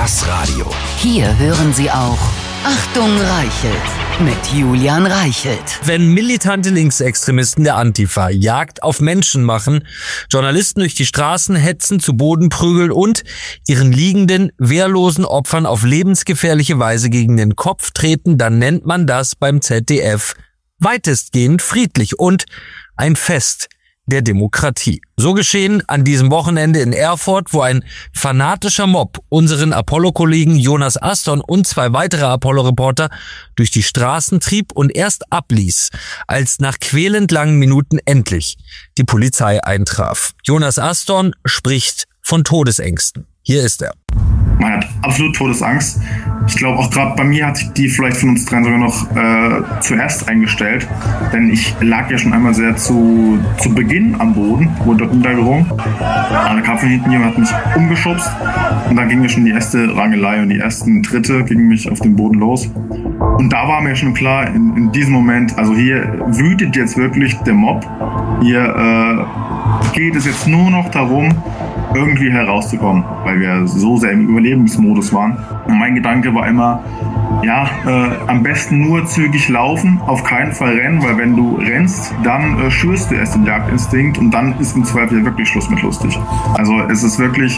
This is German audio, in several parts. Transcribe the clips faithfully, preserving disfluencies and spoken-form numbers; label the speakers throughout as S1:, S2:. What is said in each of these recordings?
S1: Das Radio.
S2: Hier hören Sie auch Achtung Reichelt mit Julian Reichelt.
S3: Wenn militante Linksextremisten der Antifa Jagd auf Menschen machen, Journalisten durch die Straßen hetzen, zu Boden prügeln und ihren liegenden, wehrlosen Opfern auf lebensgefährliche Weise gegen den Kopf treten, dann nennt man das beim Z D F weitestgehend friedlich und ein Fest der Demokratie. So geschehen an diesem Wochenende in Erfurt, wo ein fanatischer Mob unseren Apollo-Kollegen Jonas Aston und zwei weitere Apollo-Reporter durch die Straßen trieb und erst abließ, als nach quälend langen Minuten endlich die Polizei eintraf. Jonas Aston spricht von Todesängsten. Hier ist er.
S4: Man hat absolut Todesangst. Ich glaube auch gerade bei mir hat sich die vielleicht von uns dreien sogar noch äh, zuerst eingestellt. Denn ich lag ja schon einmal sehr zu, zu Beginn am Boden, wurde untergerungen. Da kam von hinten jemand, hat mich umgeschubst. Und dann ging ja schon die erste Rangelei und die ersten Tritte gingen mich auf den Boden los. Und da war mir schon klar, in, in diesem Moment, also hier wütet jetzt wirklich der Mob. Hier äh, geht es jetzt nur noch darum, irgendwie herauszukommen, weil wir so sehr im Überlebensmodus waren. Und mein Gedanke war immer, ja, äh, am besten nur zügig laufen, auf keinen Fall rennen, weil wenn du rennst, dann äh, schürst du erst den Jagdinstinkt und dann ist im Zweifel wirklich Schluss mit lustig. Also es ist wirklich,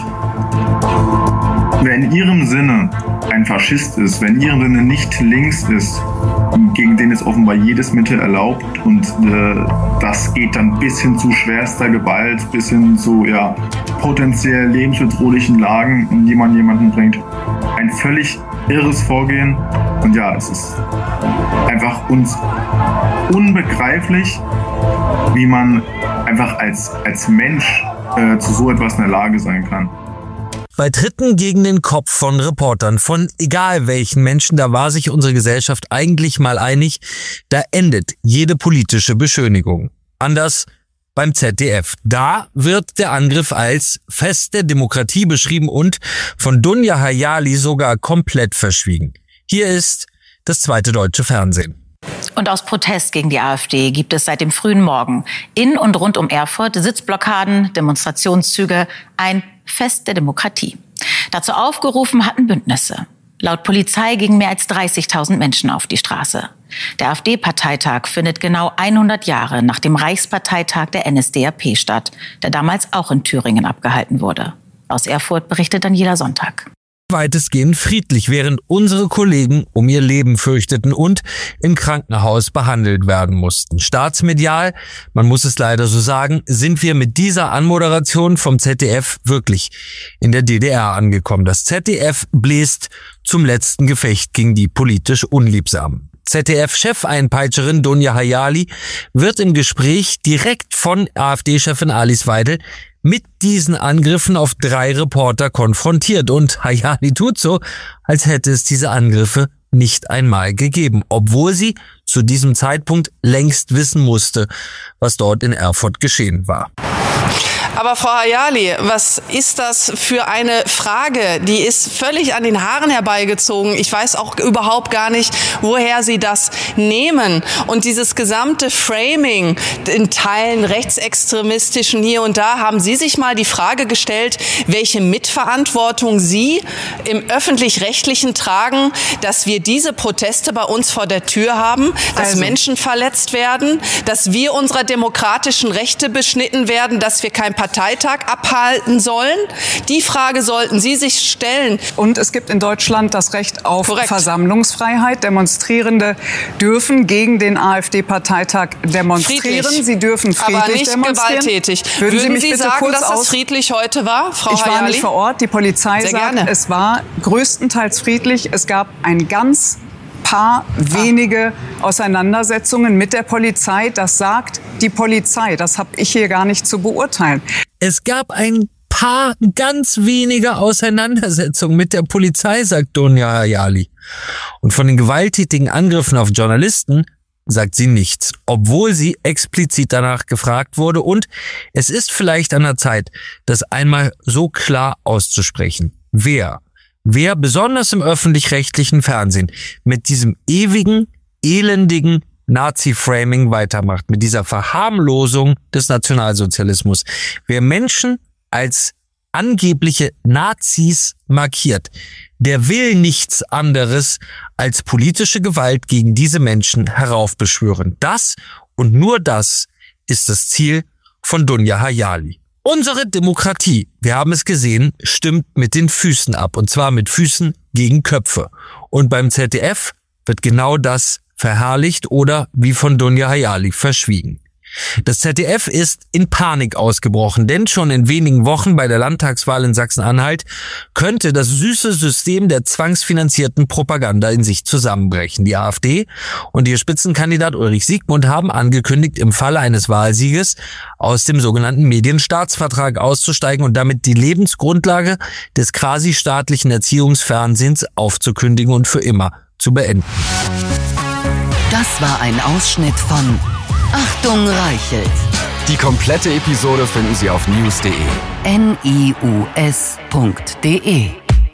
S4: wer in ihrem Sinne ein Faschist ist, wer in ihrem Sinne nicht links ist, gegen den ist offenbar jedes Mittel erlaubt und äh, das geht dann bis hin zu schwerster Gewalt, bis hin zu ja, potenziell lebensbedrohlichen Lagen, in die man jemanden bringt. Ein völlig irres Vorgehen und ja, es ist einfach uns unbegreiflich, wie man einfach als, als Mensch äh, zu so etwas in der Lage sein kann.
S3: Bei Tritten gegen den Kopf von Reportern, von egal welchen Menschen, da war sich unsere Gesellschaft eigentlich mal einig, da endet jede politische Beschönigung. Anders beim Z D F. Da wird der Angriff als Fest der Demokratie beschrieben und von Dunja Hayali sogar komplett verschwiegen. Hier ist das zweite deutsche Fernsehen.
S5: Und aus Protest gegen die AfD gibt es seit dem frühen Morgen in und rund um Erfurt Sitzblockaden, Demonstrationszüge, ein Fest der Demokratie. Dazu aufgerufen hatten Bündnisse. Laut Polizei gingen mehr als dreißigtausend Menschen auf die Straße. Der AfD-Parteitag findet genau hundert Jahre nach dem Reichsparteitag der N S D A P statt, der damals auch in Thüringen abgehalten wurde. Aus Erfurt berichtet Daniela Sonntag.
S3: Weitestgehend friedlich, während unsere Kollegen um ihr Leben fürchteten und im Krankenhaus behandelt werden mussten. Staatsmedial, man muss es leider so sagen, sind wir mit dieser Anmoderation vom Z D F wirklich in der D D R angekommen. Das Z D F bläst zum letzten Gefecht gegen die politisch Unliebsamen. Z D F-Chefeinpeitscherin Dunja Hayali wird im Gespräch direkt von AfD-Chefin Alice Weidel mit diesen Angriffen auf drei Reporter konfrontiert. Und Hayali tut so, als hätte es diese Angriffe nicht einmal gegeben, obwohl sie zu diesem Zeitpunkt längst wissen musste, was dort in Erfurt geschehen war.
S6: Aber Frau Hayali, was ist das für eine Frage? Die ist völlig an den Haaren herbeigezogen. Ich weiß auch überhaupt gar nicht, woher Sie das nehmen. Und dieses gesamte Framing in Teilen rechtsextremistischen hier und da, haben Sie sich mal die Frage gestellt, welche Mitverantwortung Sie im Öffentlich-Rechtlichen tragen, dass wir diese Proteste bei uns vor der Tür haben, dass also Menschen verletzt werden, dass wir unserer demokratischen Rechte beschnitten werden, dass wir kein Parteitag abhalten sollen? Die Frage sollten Sie sich stellen.
S7: Und es gibt in Deutschland das Recht auf
S6: Korrekt.
S7: Versammlungsfreiheit. Demonstrierende dürfen gegen den AfD-Parteitag demonstrieren.
S6: Friedlich.
S7: Sie dürfen friedlich
S6: aber nicht
S7: demonstrieren.
S6: gewalttätig.
S7: Würden,
S6: Würden
S7: Sie, mich
S6: Sie
S7: bitte
S6: sagen,
S7: kurz
S6: dass das
S7: aus
S6: friedlich heute war, Frau
S7: Ich war
S6: Hayali?
S7: nicht vor Ort. Die Polizei
S6: Sehr
S7: sagt,
S6: gerne.
S7: es war größtenteils friedlich. Es gab ein ganz paar wenige Auseinandersetzungen mit der Polizei. Das sagt die Polizei. Das habe ich hier gar nicht zu beurteilen.
S3: Es gab ein paar ganz wenige Auseinandersetzungen mit der Polizei, sagt Dunja Hayali. Und von den gewalttätigen Angriffen auf Journalisten sagt sie nichts, obwohl sie explizit danach gefragt wurde. Und es ist vielleicht an der Zeit, das einmal so klar auszusprechen. Wer, wer besonders im öffentlich-rechtlichen Fernsehen mit diesem ewigen, elendigen Nazi-Framing weitermacht, mit dieser Verharmlosung des Nationalsozialismus, wer Menschen als angebliche Nazis markiert, der will nichts anderes als politische Gewalt gegen diese Menschen heraufbeschwören. Das und nur das ist das Ziel von Dunja Hayali. Unsere Demokratie, wir haben es gesehen, stimmt mit den Füßen ab, und zwar mit Füßen gegen Köpfe. Und beim Z D F wird genau das verherrlicht oder wie von Dunja Hayali verschwiegen. Das Z D F ist in Panik ausgebrochen, denn schon in wenigen Wochen bei der Landtagswahl in Sachsen-Anhalt könnte das süße System der zwangsfinanzierten Propaganda in sich zusammenbrechen. Die AfD und ihr Spitzenkandidat Ulrich Siegmund haben angekündigt, im Falle eines Wahlsieges aus dem sogenannten Medienstaatsvertrag auszusteigen und damit die Lebensgrundlage des quasi-staatlichen Erziehungsfernsehens aufzukündigen und für immer zu beenden.
S2: Das war ein Ausschnitt von Achtung Reichelt.
S1: Die komplette Episode finden Sie auf news punkt de.
S2: N I U S punkt de